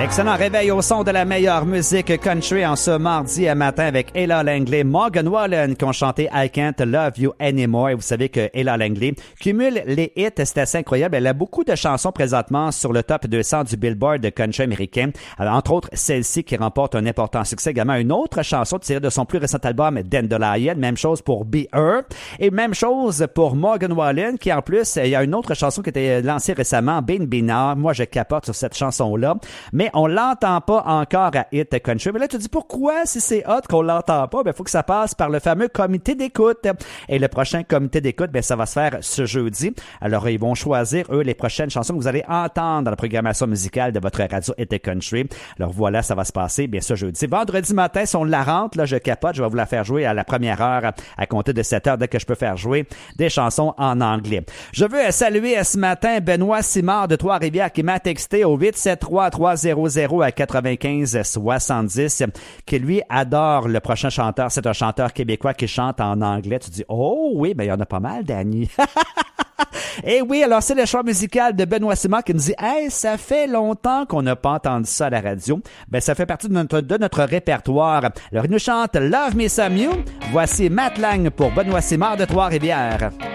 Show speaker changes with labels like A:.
A: Excellent réveil au son de la meilleure musique country en ce mardi matin avec Ella Langley, Morgan Wallen qui ont chanté I Can't Love You Anymore. Et vous savez que Ella Langley cumule les hits, c'est assez incroyable. Elle a beaucoup de chansons présentement sur le top 200 du Billboard de country américain. Alors, entre autres, celle-ci qui remporte un important succès. Également, une autre chanson tirée de son plus récent album, Dandelion. Même chose pour Be Her. Et même chose pour Morgan Wallen qui, en plus, il y a une autre chanson qui a été lancée récemment, Bean Beaner. Moi, je capote sur cette chanson-là. Mais on l'entend pas encore à Hit Country. Mais là, tu te dis pourquoi, si c'est hot qu'on l'entend pas, ben, faut que ça passe par le fameux comité d'écoute. Et le prochain comité d'écoute, ben, ça va se faire ce jeudi. Alors, ils vont choisir, eux, les prochaines chansons que vous allez entendre dans la programmation musicale de votre radio Hit Country. Alors, voilà, ça va se passer, bien, ce jeudi. Vendredi matin, si on la rentre, là, je capote, je vais vous la faire jouer à la première heure, à compter de 7 heures, dès que je peux faire jouer des chansons en anglais. Je veux saluer ce matin Benoît Simard de Trois-Rivières qui m'a texté au 873-300 à 95-70, qui lui adore le prochain chanteur. C'est un chanteur québécois qui chante en anglais. Tu dis, oh oui, ben il y en a pas mal, Danny. Et oui, alors c'est le choix musical de Benoît Simard qui nous dit « Hey, ça fait longtemps qu'on n'a pas entendu ça à la radio. » Ben, ça fait partie de notre répertoire. Alors, il nous chante « Love Me Some You ». Voici Matt Lang pour Benoît Simard de Trois-Rivières.